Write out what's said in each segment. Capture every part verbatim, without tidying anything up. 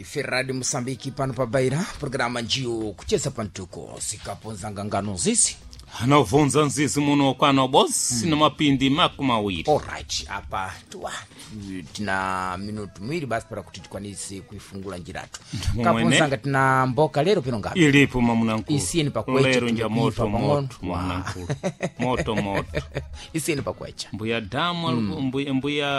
Ferrari Msambiki pano pa Beira, programa njio kucheza pantuko sikaponza ngangano zizi anovunza nzizi muno kwano boss mm. na mapindi makumawiri. Alright, hapa tuwa tina minutu mwiri basi para kuti tikwanise kuifungula njiratu. Kaponza ngati na mboka lero pino ngapi? Ilipo mamunanku. Isieni pa kwecha. Lero nja moto moto mamunanku. Moto moto. Isieni pa kwecha. Mbuya damu mm. mbuya mbuya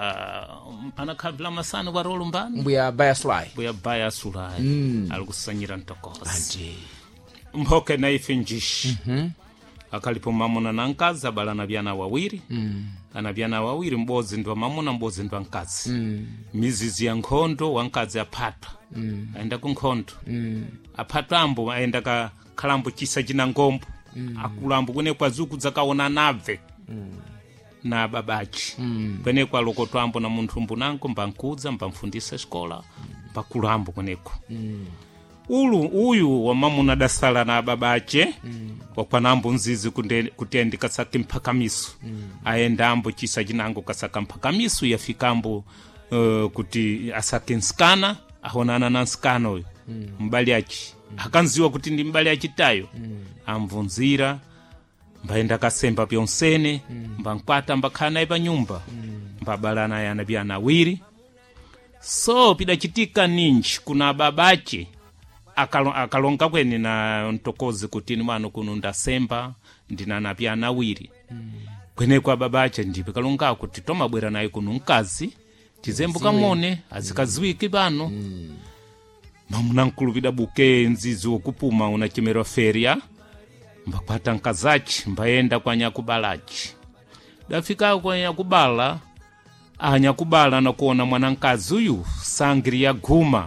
anakabla masana wa rolu mbani. Mbuya baya sulai. Mbuya baya sulai. Mm. Alikusanyira ntokozi. Andi. Mboke na ifinjishi. Mhm. Akalipo mamuna na nkazi abala na vyana wawiri mm. ana vyana wawiri mbozi ndwa mamuna mbozi ndwa nkazi mm. mizizi ya nkhondo wa nkazi apatwa mm. aenda ku nkhondo mm. apatwa ambo aenda ka khalambo chisa china ngombo mm. akulambo kune kwa zuku zakaona nave mm. na babachi mm. kune kwa lokotwa ambo na munthu mbunanko mbankudza mbamfundisa xikola mm. pakulambo kuneko mm. ulu uyu wa mamuna dasala na babache mm. wakwanambo nzizi kutendi kasaki mpakamisu mm. aenda ambo chisa jinango kasaka mpakamisu yafikambo uh, kuti asake nskana ahonana na nskana uyu mm. mbali achi mm. hakanziwa kuti ndi mbali achi tayo mm. amvunzira mbaenda kasemba pyonsene mm. mbankwata mbakhana ipa nyumba mm. mbabalana yana byana wiri so pidachitika ninji kuna babache akalonga kweni na ntokozi kutini mano kunu ndasemba ndinana pya nawiri mm. kwene kwa babache ndipe kalonga kuti toma bwera naye kunu nkazi tizembuka mone azikaziwiki bano mm. mamuna nkulu bidabuke nzizi okupuma una chimero feria mbakwata nkazachi mbaenda kwa nyakubalachi dafika kwa nyakubala anyakubala na kuona mwanankazi uyu sangri ya guma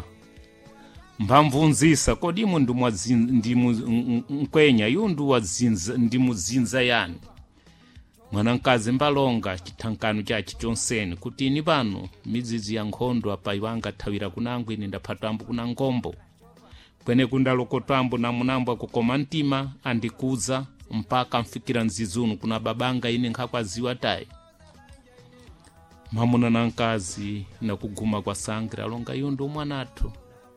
mbamvunzisa kodi mu ndu ndimu nkwenya yundu wazinza ndimu zinza yani mwanankazi mbalonga chitankano cha chichonseni kuti ni bano mizizi ya nkhondo apa iwanga thawira kunangu ine ndaphatambo kuna ngombo kwene kundalokotambo na munambo akukoma ntima andikuza mpaka mfikira nzizunu kuna babanga ine nkhakwaziwa tayi mamuna na nkazi na kuguma kwa sangira alonga yundu mwanathu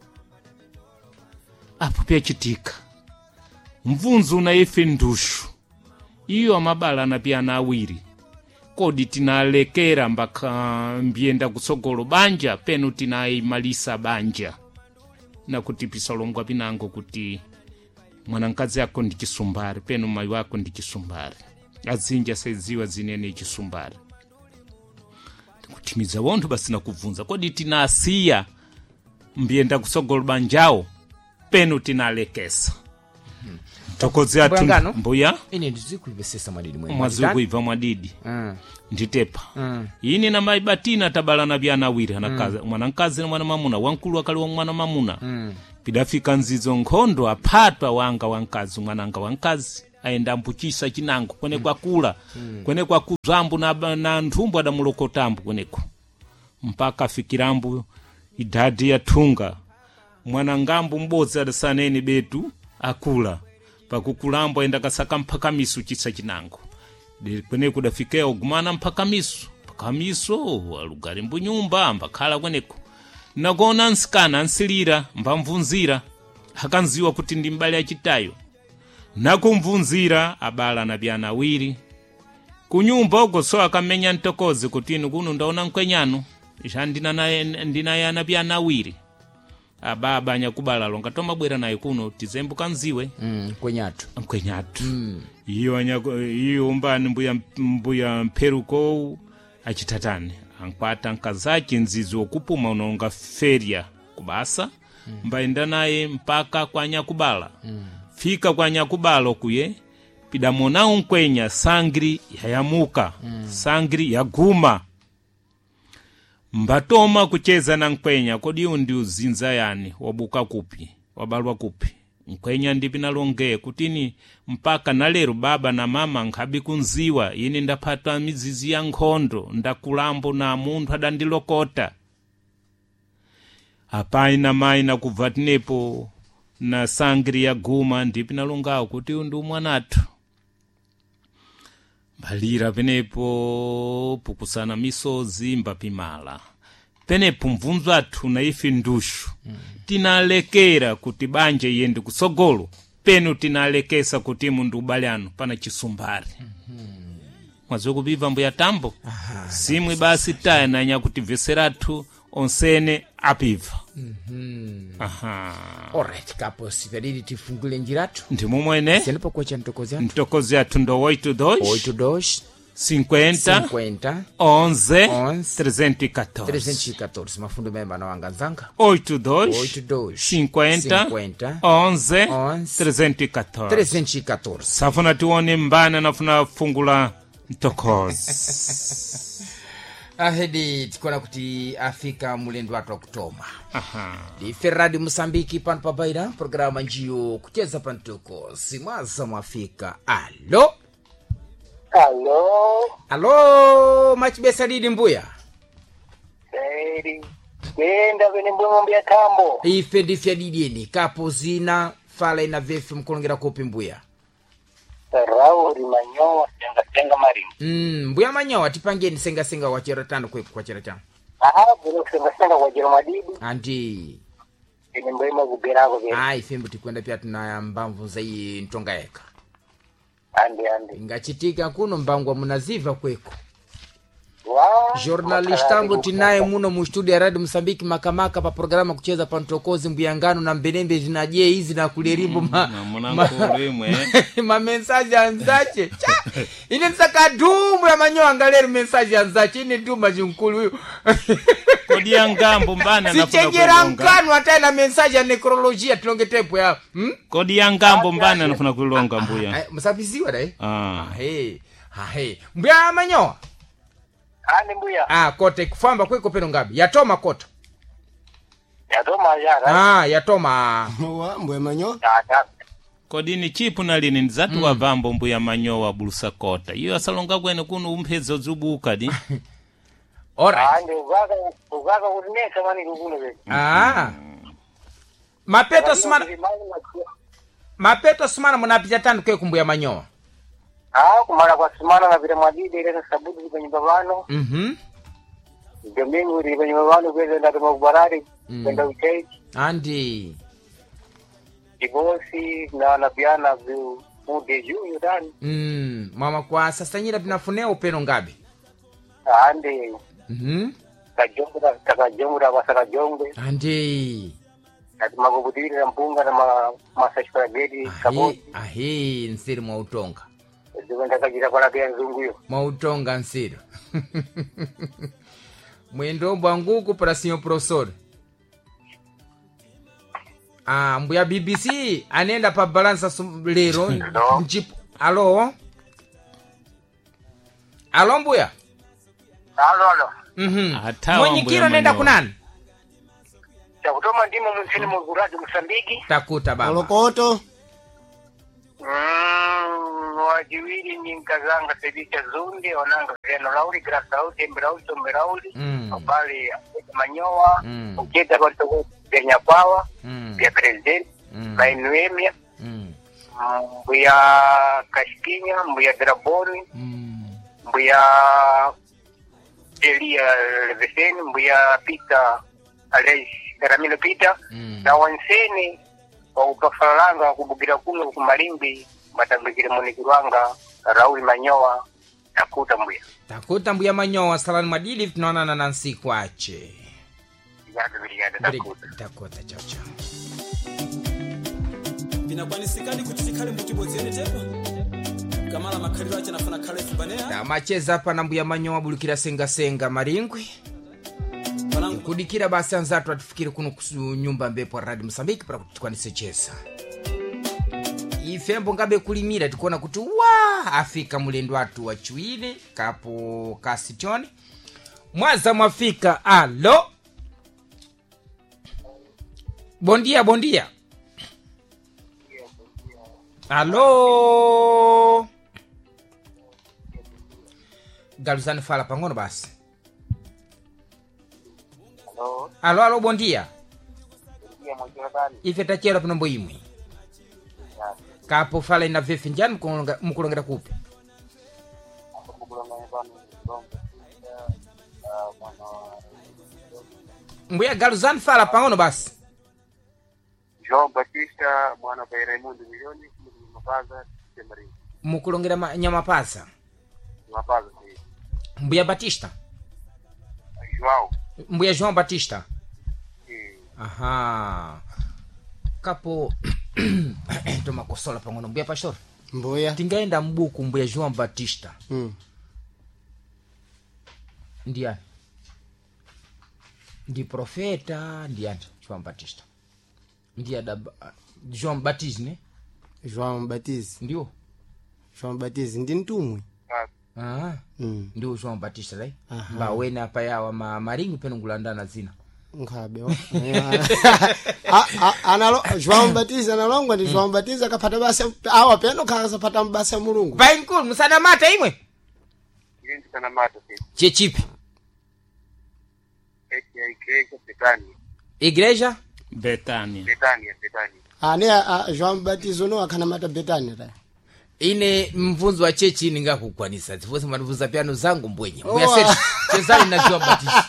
apo pia chitika mvunzu na ife ndushu iyo amabala na pia na awiri kodi tinalekera mbaka mbienda kusogolo banja penu tinaimalisa banja na kutipisa longwa pinango kuti mwanankazi yako ndi chisumbari penu mayi wako ndi chisumbari azinja seziwa zinene chisumbari kutimiza wontu basi na kuvunza kodi tinasiya mbienda kusogolo banjao penu tinalekesa hmm. tokozi atu mbuya ine ndizikuivesesa mwadidi mwenye mwazuku iva mwadidi mm. nditepa mm. ini na maibatina tabala na byana wiri anakaza mm. mwanankazi na mwana mamuna wankulu akali wa mwana mamuna mm. pidafika nzizo nkhondo apatwa wanga wankazi mwananga wankazi aenda mpuchisa chinango kwene kwa kula mm. kwene kwa kuzambu na, na nthumbu adamulokotambu kweneko mpaka fikirambu idadi ya tunga mwana ngambu mbozi adasaneni betu akula pakukulambo enda kasaka mpaka misu chisa chinango kwene kudafikea ogumana mpaka misu mpaka misu alugari mbu nyumba mbakhala kweneko nagona nsikana nsilira mbamvunzira hakanziwa kuti ndi mbali ya chitayo nakumvunzira abala na byana wiri kunyumba ogo so akamenya ntokozi kuti inu kuno ndaona nkwenyano ishandina na ndina yana byana wiri ababa nyakubala longa toma bwera naye kuno tizembuka nziwe mm kwenyatu kwenyatu mm iyo anyako iyo mbani mbuya mbuya mperuko achitatane ankwata nkazachi nzizo okupuma unonga feria kubasa mm. mbaenda naye mpaka kwa nyakubala mm. fika kwa nyakubala kuye pidamona unkwenya sangri yayamuka mm. sangri yaguma mbatoma kucheza na nkwenya kodi undi uzinza yani wabuka kupi wabalwa kupi nkwenya ndipi nalonge kutini mpaka nalero baba na mama nkhabi kunziwa yini ndapata mizizi ya nkhondo ndakulambo na munthu adandilokota apaina maina kuvatinepo na sangri ya guma ndipi nalongawo kuti undi umwanathu balira penepo pukusana misozi mbapimala penepo mvunzo athu na ife ndushu mm. tinalekera kuti banje yende kusogolo penu tinalekesa kuti mundu ubale anu pana chisumbari mm-hmm. mwazokubiva mbuya tambo Aha, simwe basi taya nanya kuti veseratu onsene apiva mhm aha alright kapo siperili tifungule njiratu ndimu mwene senipo kwa cha mtokozi atu mtokozi atu ndo oito dois oito dois cinquenta cinquenta onze onze trezentos e quatorze trezentos e quatorze mafundo memba na wanganzanga oito dois oito dois cinquenta cinquenta onze onze trezentos e quatorze trezentos e quatorze safuna tione mbana nafuna fungula mtokozi ahedi tikona kuti afika mulendo watu wa kutoma aha ife Radio Mosambiki pano pabaira programa njiyo kucheza pantuko simwaza mwafika alo Alo. alo machibesa didi mbuya Seri. Kwenda kwenye mbuya mbuya tambo. ife ndifya didini kapo zina fala ina vefe mkulongera kopi mbuya Rauri manyowa senga senga maringo. mm, mbuya manyowa tipangeni senga senga wachera tano kweku kwa chera tano Aha, buro senga senga wajiro madibu. andi Kwenye mbuya maguberako kwenye. ai fembo tikwenda pia tuna mbamvu zai ntonga eka Andi andi. ngachitika kuno mbangwa munaziva kweko Waa. journalistambo tinaye muno mu studio ya Radio Mosambiki makamaka pa programa kucheza pantokozi mbuyangano na mbenembe zinaje hizi na kulerimbo ma, na ma, ma message anzache cha ine nsaka dumu ya manyo angaleri message anzache ine duma jinkulu huyo kodi ya ngambo mbana nafuna sichengera nkanu hata na message ya necrologia tulonge tepo ya hmm? kodi ya ngambo mbana nafuna kulonga mbuya msabiziwa dai ah he ha he mbuya manyo Andi mbuya. ah kote kufamba kweko peno ngabi yatoma kota Yatoma yara. ah yatoma wa mbwe manyo Yata. kodi ni chipu na lini nzatu mm. wa vambo mbuya manyowa bulusa kota iyo asalonga kwene kuno umpezo zubuka di alright Andi ugaga ugaga urinesa mani kukuno kwenye. ah mapeto sumana mapeto sumana munapita tano kwe kumbuya manyowa Ah, kumara kwa simana na vile madide ile sabudu kwenye babano. mhm Domingo ile kwenye babano kwenda ndo mabarari kwenda uchechi. andi Divosi na napiana vyu ude juu yudani. mm mama kwa sasa nyira binafunea upeno ngabi Ande mhm kajongura takajongura wasaka jongwe. andi Na magobudiri na mpunga na ma masashara gedi ahi kaboti. ahi nsiri mwa utonga Ndiwenda kajira kwa labia nzungu yo. mwa utonga nsiri mwendo bwanguku para sinyo professor ah mbuya B B C anenda pa balansa sum, lero njipo alo alo mbuya Alo alo. mhm Hata mwenye kiro nenda kunani Cha kutoma ndimo msini muguradi Msambiki. takuta baba olokoto Mm, wajiwili ni nkazanga sebicha zunde onanga keno lauri grasauti embrauli tomberauli Mm. pale manyowa Mm. uketa kwa toko Kenya Power Mm. ya president Mm. na inuemia mm mbuya Kashikinya mbuya Draboni mm mbuya Elia Leveseni mbuya Peter Alej Garamino Peter Mm. na wanseni wa ukafalanga kubugira kuno kumalimbi matambikire monikirwanga Rauli Manyowa takuta mbuya takuta mbuya manyowa salani madili tunaonana na nsiku ache yada yada Bri- takuta takuta chao chao binakwanisika kuti tikhale mutibozene tepo kamala makhaliro ache nafuna khale fubanea na macheza hapa na mbuya manyowa bulukira senga senga maringwi panangu kudikira basi anzatu atufikiri kuno kusu nyumba mbepo Radio Mosambiki para kutukwanise chesa ifembo ngabe kulimira tikuona kuti wa afika mulendo watu wa chuile kapo kasitoni mwaza mwafika alo bondia bondia alo galuzani fala pangono basi no alo alo bondia ya mojira bali ife tachera pinombo imwe kapo fala ina vefe njani mkulonga- mkulongera kupi kubulanga bani rongo ah bana mbuya galuzani fala pang'ono basi. João Batista mwana wa Raimundo milioni mapaza Maringo. Mukulongera ma, nyamapasa. Mapaza si. Mbuya Batista. João. Mbuya João Batista. Hmm. Aha. Kapo toma kosola pang'ono mbuya pastor. Mbuya. Tingaenda mbuku mbuya João Batista. Mm. Ndiani? Ndi profeta ndiani João Batista. Ndia da João Batista ne? João Batista. Ndio. João Batista ndi mtumwi. Ah. Mm. Ndio João Batista lai. Aha. Ba wena pa yawa ma maringi penungulandana zina. Ngabe wa. a analo João Batista analongwa ndi João Batista kapata basa awa peno kaza pata mbasa mulungu. Bainkulu musana mata imwe. Yindi sana mata si. Chechipi. Igreja Betânia. Igreja Betania. Betânia, Betânia. Ane a João Batista no akana mata Betania ta. ine mvunzo wa chechi ninga kukwanisa zifose manuvuza piano zangu mbwenye Oh. mbuya seti chezani na João Batista.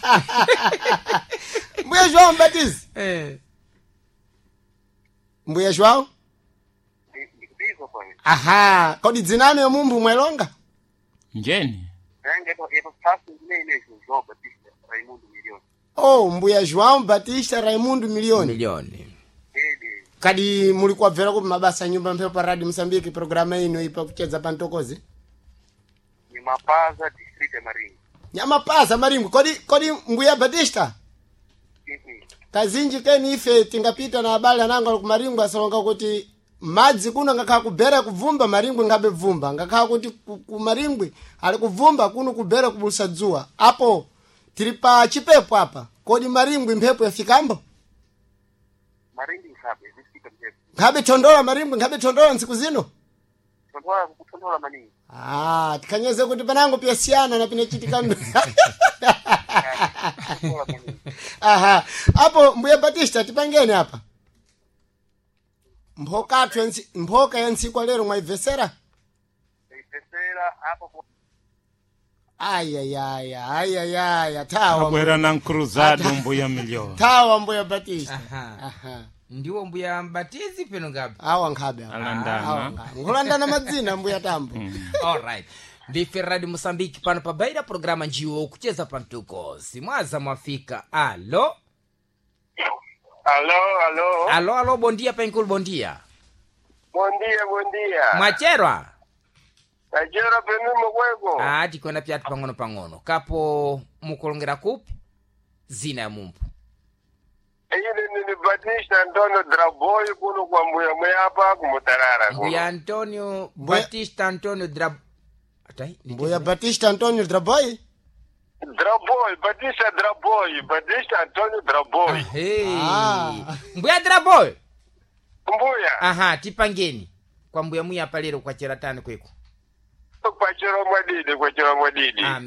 Mbuya João Batista. Eh. Mbuya João. Ndikubizo kwa. Aha, kodi dzinano ya mumbu mwelonga? Njeni. Nenge to eto fasi ngine ile João Batista Raimundo milioni. Oh, mbuya João Batista Raimundo milioni. Milioni. Ede. Kadi mulikuwa vera ku mabasa nyumba mpepo radio Msambiki programa ino ipa kucheza pantokozi. Ni mapaza district Maringo. Nyama pasa Maringo, kodi kodi mbuya Batista. Mhm. Kazinji keni ife tingapita na habari ananga ku Maringo asalonga kuti madzi kuno ngakha kubera kuvumba Maringo ngabe vumba ngakha kuti ku, ku Maringo ali kuvumba kuno kubera kubulsa dzuwa. Apo tiri pa chipepo apa. Kodi Maringo mphepo yafikambo? Maringo ngabe district mpepo. Ngabe tondola Maringo ngabe tondola nsiku zino? Tondola kutondola maningi. Ah, tikanyeze kuti panango pia siana na pine chitikando. Tondola maningi. Aha. Hapo mbuya Batista tipangeni hapa. Mboka twensi mboka ya nsiku lero mwaivesera? Terceira hapo kwa Aya ya ya aya ya ya tawa. Akwera na cruzado mbuya milioni. Tawa mbuya Batista. Aha. Aha. Ndiwo mbuya Mbatizi peno ngapi? Awa ngabe. Alandana. Ngolandana madzina mbuya tambo. All right. Ndife Radio Mosambiki pano pabaira programa njiwo kucheza pantuko. Simwaza mwafika. Alo. Aló, aló. Alo alo bondia penkul bondia. Bom dia, bom dia. Mwacherwa. Najera penu mwego. Ah, tikona piatu pangono pangono. Kapo mukolongera kupi? Zina ya mumpu. Ile ni Batista Antonio Draboy kuno kwa mbuya mwapa kumutarara. Mbuya Antonio Mbuya- Batista Antonio Drab. Atai? Mbuya Batista Antonio Draboy. Draboy, Batista Draboy, Batista Antonio Draboy. Hey. Ah. Mbuya Draboy. Mbuya. Aha, tipangeni. Kwa mbuya mbuya palero kwa cheratani kweko. Kwa chero mwadidi, kwa chero mwadidi. Amen.